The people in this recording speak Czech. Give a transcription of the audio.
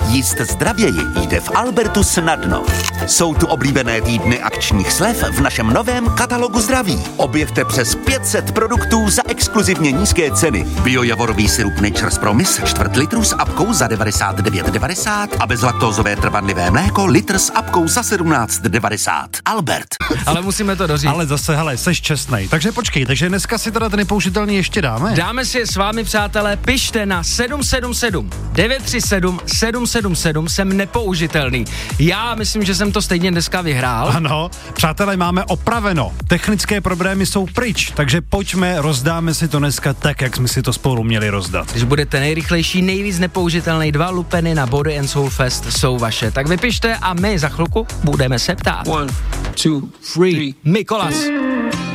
Jíst zdravěji jde v Albertu snadno. Jsou tu oblíbené týdny akčních slev v našem novém katalogu zdraví. Objevte přes 500 produktů za exkluzivně nízké ceny. Biojavorový sirup Nature's Promise 1/4 litru s apkou za 99,90 a bezlaktózové trvanlivé mléko litr s apkou za 17,90. Albert. Ale musíme to doříct. Ale zase, hele, seš čestnej. Takže počkej, takže dneska si teda ten nepoužitelný ještě dáme? Dáme si je s vámi, přátelé, pište na 777 937 777, jsem nepoužitelný. Já myslím, že jsem to stejně dneska vyhrál. Ano, přátelé, máme opraveno. Technické problémy jsou pryč, takže pojďme, rozdáme si to dneska tak, jak jsme si to spolu měli rozdat. Když budete nejrychlejší, nejvíc nepoužitelný, 2 lupeny na Body and Soul Fest jsou vaše. Tak vypište a my za chvilku budeme se ptát. 1, 2, 3. Mikolas.